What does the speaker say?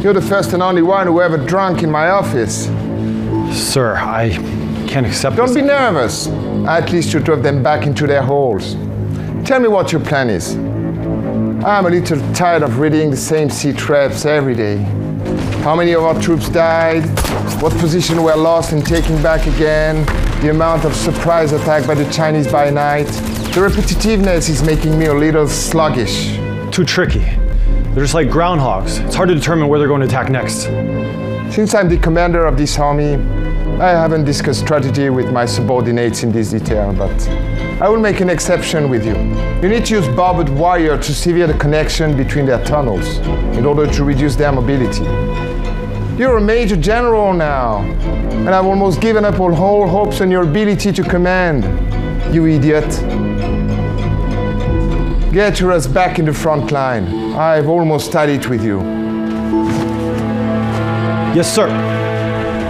You're the first and only one who ever drank in my office. Sir, I can't accept Don't this. be nervous. At least you drove them back into their holes. Tell me what your plan is. I'm a little tired of reading the same sea traps every day. How many of our troops died? What position were lost and taken back again? The amount of surprise attack by the Chinese by night? The repetitiveness is making me a little sluggish. Too tricky. They're just like groundhogs. It's hard to determine where they're going to attack next. Since I'm the commander of this army, I haven't discussed strategy with my subordinates in this detail, but I will make an exception with you. You need to use barbed wire to sever the connection between their tunnels in order to reduce their mobility. You're a major general now, and I've almost given up all hopes on your ability to command. You idiot. Get your ass back in the front line. I've almost had it with you. Yes, sir.